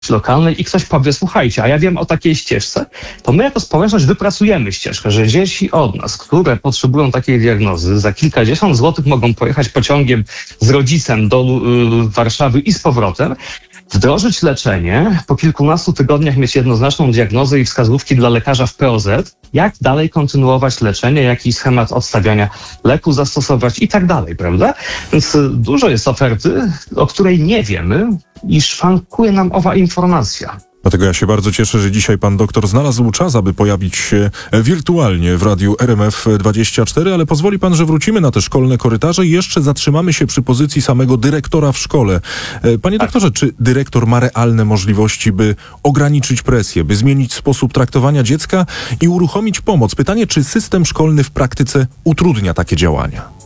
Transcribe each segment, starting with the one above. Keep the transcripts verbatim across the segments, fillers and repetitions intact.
lokalnej i ktoś powie, słuchajcie, a ja wiem o takiej ścieżce, to my jako społeczność wypracujemy ścieżkę, że dzieci od nas, które potrzebują takiej diagnozy, za kilkadziesiąt złotych mogą pojechać pociągiem z rodzicem do y, Warszawy i z powrotem, wdrożyć leczenie, po kilkunastu tygodniach mieć jednoznaczną diagnozę i wskazówki dla lekarza w P O Z, jak dalej kontynuować leczenie, jaki schemat odstawiania leku zastosować i tak dalej, prawda? Więc dużo jest oferty, o której nie wiemy i szwankuje nam owa informacja. Dlatego ja się bardzo cieszę, że dzisiaj pan doktor znalazł czas, aby pojawić się wirtualnie w radiu R M F dwadzieścia cztery, ale pozwoli pan, że wrócimy na te szkolne korytarze i jeszcze zatrzymamy się przy pozycji samego dyrektora w szkole. Panie doktorze, czy dyrektor ma realne możliwości, by ograniczyć presję, by zmienić sposób traktowania dziecka i uruchomić pomoc? Pytanie, czy system szkolny w praktyce utrudnia takie działania?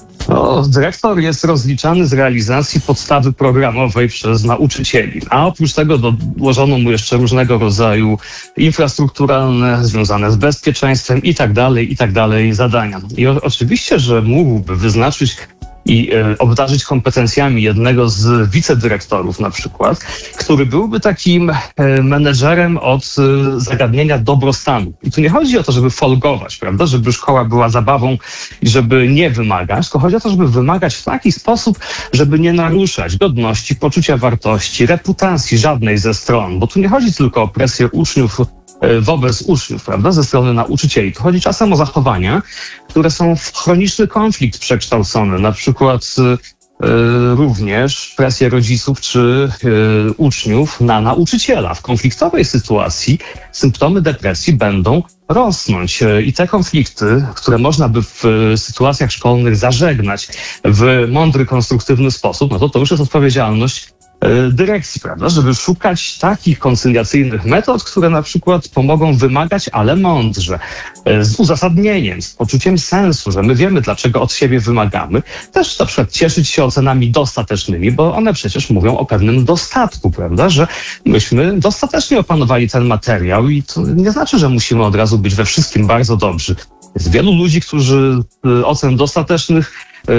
No, dyrektor jest rozliczany z realizacji podstawy programowej przez nauczycieli, a oprócz tego dołożono mu jeszcze różnego rodzaju infrastrukturalne, związane z bezpieczeństwem i tak dalej, i tak dalej zadania. I o, oczywiście, że mógłby wyznaczyć i e, obdarzyć kompetencjami jednego z wicedyrektorów na przykład, który byłby takim e, menedżerem od e, zagadnienia dobrostanu. I tu nie chodzi o to, żeby folgować, prawda, żeby szkoła była zabawą i żeby nie wymagać, tylko chodzi o to, żeby wymagać w taki sposób, żeby nie naruszać godności, poczucia wartości, reputacji żadnej ze stron, bo tu nie chodzi tylko o presję uczniów wobec uczniów, prawda, ze strony nauczycieli. Tu chodzi czasem o zachowania, które są w chroniczny konflikt przekształcone. Na przykład y, również presję rodziców czy y, uczniów na nauczyciela. W konfliktowej sytuacji symptomy depresji będą rosnąć i te konflikty, które można by w sytuacjach szkolnych zażegnać w mądry, konstruktywny sposób, no to to już jest odpowiedzialność dyrekcji, prawda, żeby szukać takich koncyliacyjnych metod, które na przykład pomogą wymagać, ale mądrze, z uzasadnieniem, z poczuciem sensu, że my wiemy, dlaczego od siebie wymagamy. Też na przykład cieszyć się ocenami dostatecznymi, bo one przecież mówią o pewnym dostatku, prawda, że myśmy dostatecznie opanowali ten materiał i to nie znaczy, że musimy od razu być we wszystkim bardzo dobrzy. Jest wielu ludzi, którzy ocen dostatecznych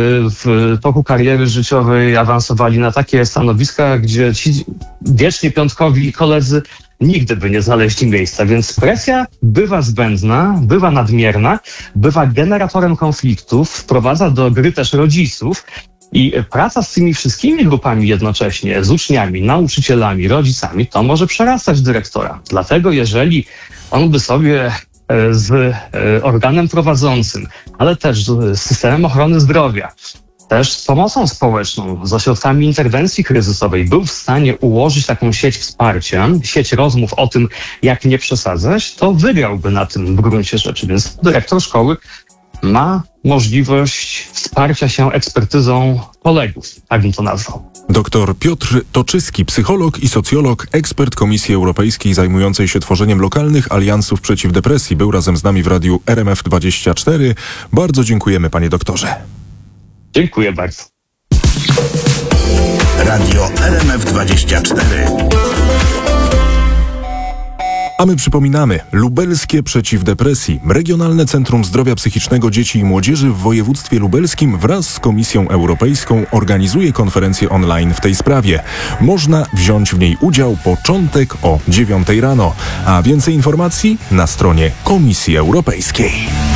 w toku kariery życiowej awansowali na takie stanowiska, gdzie ci wiecznie piątkowi koledzy nigdy by nie znaleźli miejsca, więc presja bywa zbędna, bywa nadmierna, bywa generatorem konfliktów, wprowadza do gry też rodziców i praca z tymi wszystkimi grupami jednocześnie, z uczniami, nauczycielami, rodzicami, to może przerastać dyrektora. Dlatego jeżeli on by sobie z organem prowadzącym, ale też z systemem ochrony zdrowia, też z pomocą społeczną, z ośrodkami interwencji kryzysowej był w stanie ułożyć taką sieć wsparcia, sieć rozmów o tym, jak nie przesadzać, to wygrałby na tym w gruncie rzeczy. Więc dyrektor szkoły ma możliwość wsparcia się ekspertyzą kolegów, tak bym to nazwał. Doktor Piotr Toczyski, psycholog i socjolog, ekspert Komisji Europejskiej zajmującej się tworzeniem lokalnych aliansów przeciw depresji, był razem z nami w radiu R M F dwadzieścia cztery. Bardzo dziękujemy, panie doktorze. Dziękuję bardzo. Radio R M F dwadzieścia cztery. A my przypominamy, Lubelskie Przeciw Depresji, Regionalne Centrum Zdrowia Psychicznego Dzieci i Młodzieży w województwie lubelskim wraz z Komisją Europejską organizuje konferencję online w tej sprawie. Można wziąć w niej udział początek o dziewiątej rano, a więcej informacji na stronie Komisji Europejskiej.